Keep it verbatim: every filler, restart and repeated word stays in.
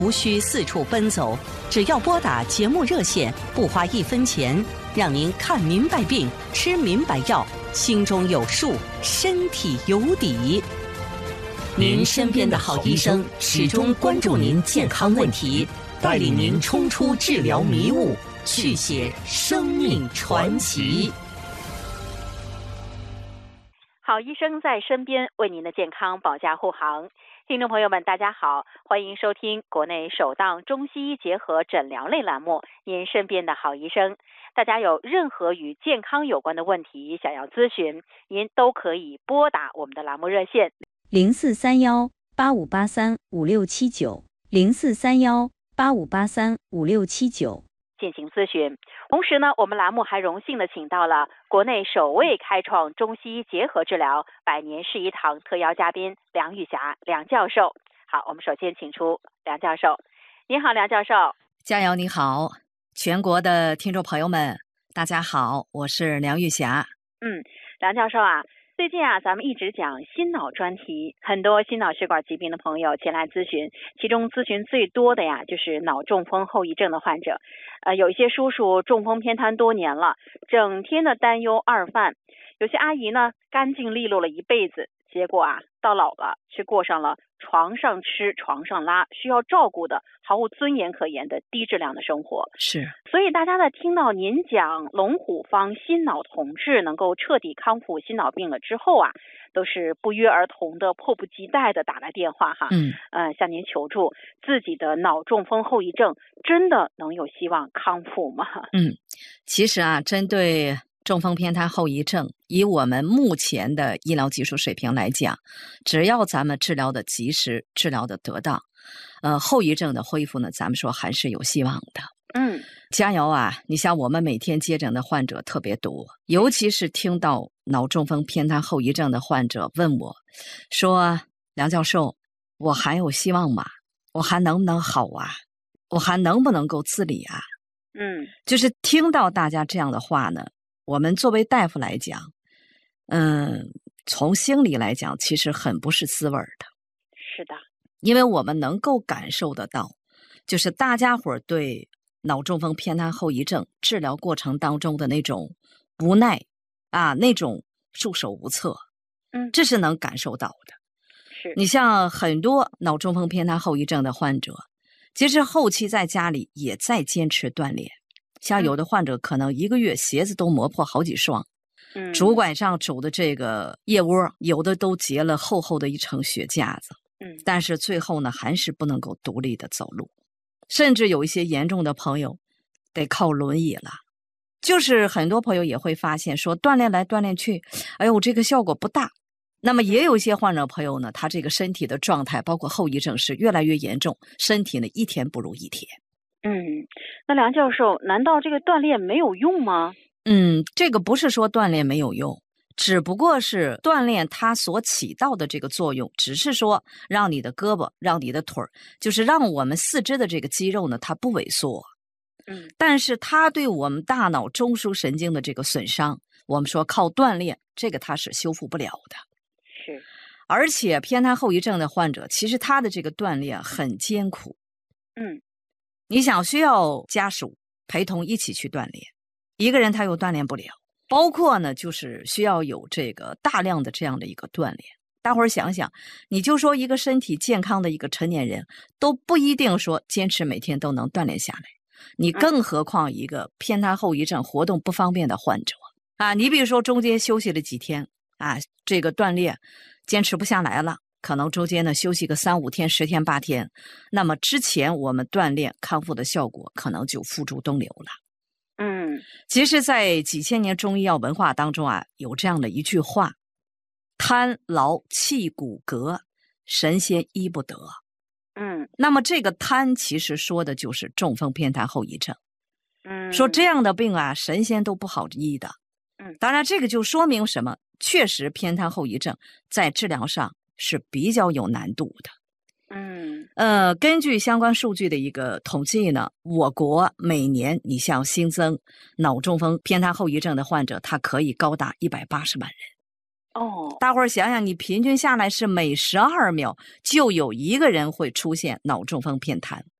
无需四处奔走，只要拨打节目热线，不花一分钱，让您看明白病，吃明白药，心中有数，身体有底。您身边的好医生始终关注您健康问题，带领您冲出治疗迷雾，续写生命传奇。 好医生在身边，为您的健康保驾护航。听众朋友们，大家好，欢迎收听国内首档中西医结合诊疗类栏目《您身边的好医生》。大家有任何与健康有关的问题想要咨询，您都可以拨打我们的栏目热线零四三幺八五八三五六七九零四三幺八五八三五六七九进行咨询。同时呢，我们栏目还荣幸的请到了国内首位开创中西医结合治疗百年世医堂特邀嘉宾梁玉霞梁教授。好，我们首先请出梁教授。您好，梁教授。 佳瑶你好，全国的听众朋友们大家好，我是梁玉霞。 嗯，梁教授啊，最近啊，咱们一直讲心脑专题，很多心脑血管疾病的朋友前来咨询，其中咨询最多的呀，就是脑中风后遗症的患者。呃，有一些叔叔中风偏瘫多年了，整天的担忧二犯；有些阿姨呢，干净利落了一辈子，结果啊，到老了却过上了床上吃、床上拉，需要照顾的毫无尊严可言的低质量的生活。 是， 所以大家在听到您讲龙虎方心脑同治能够彻底康复心脑病了之后啊，都是不约而同的、迫不及待的打来电话哈， 嗯， 呃，向您求助自己的脑中风后遗症真的能有希望康复吗？ 嗯，其实啊，针对中风偏瘫后遗症，以我们目前的医疗技术水平来讲，只要咱们治疗的及时，治疗的得当，呃，后遗症的恢复呢，咱们说还是有希望的。 嗯， 加油啊！你像我们每天接诊的患者特别多，尤其是听到脑中风偏瘫后遗症的患者问我说：“梁教授，我还有希望吗？我还能不能好啊？我还能不能够自理啊？” 嗯， 就是听到大家这样的话呢，我们作为大夫来讲，嗯，从心理来讲，其实很不是滋味的。 是的， 因为我们能够感受得到，就是大家伙对脑中风偏瘫后遗症治疗过程当中的那种无奈啊，那种束手无策， 嗯， 这是能感受到的。 是你像很多脑中风偏瘫后遗症的患者，其实后期在家里也在坚持锻炼，像有的患者可能一个月鞋子都磨破好几双， 嗯， 拄拐杖拄的这个腋窝，有的都结了厚厚的一层血架子， 嗯， 但是最后呢，还是不能够独立的走路，甚至有一些严重的朋友得靠轮椅了。就是很多朋友也会发现说，锻炼来锻炼去，哎呦，这个效果不大。那么也有一些患者朋友呢，他这个身体的状态，包括后遗症是越来越严重，身体呢一天不如一天。 嗯，那梁教授，难道这个锻炼没有用吗？ 嗯，这个不是说锻炼没有用，只不过是锻炼它所起到的这个作用，只是说让你的胳膊，让你的腿儿，就是让我们四肢的这个肌肉呢，它不萎缩。 嗯， 但是它对我们大脑中枢神经的这个损伤，我们说靠锻炼，这个它是修复不了的。 是， 而且偏瘫后遗症的患者，其实他的这个锻炼很艰苦。 嗯， 你想需要家属陪同一起去锻炼，一个人他又锻炼不了。包括呢，就是需要有这个大量的这样的一个锻炼。大伙儿想想，你就说一个身体健康的一个成年人，都不一定说坚持每天都能锻炼下来，你更何况一个偏瘫后遗症活动不方便的患者啊！你比如说中间休息了几天啊，这个锻炼坚持不下来了，可能中间呢休息个三五天、十天、八天，那么之前我们锻炼康复的效果可能就付诸东流了。 嗯， 其实在几千年中医药文化当中啊，有这样的一句话：瘫劳气骨骼，神仙医不得。 嗯， 那么这个瘫其实说的就是中风偏瘫后遗症。 嗯， 说这样的病啊，神仙都不好医的。 嗯， 当然这个就说明什么？确实偏瘫后遗症在治疗上是比较有难度的。 嗯， 呃，根据相关数据的一个统计呢，我国每年你像新增脑中风偏瘫后遗症的患者，它可以高达一百八十万人。 哦， 大伙儿想想，你平均下来是每十二秒就有一个人会出现脑中风偏瘫。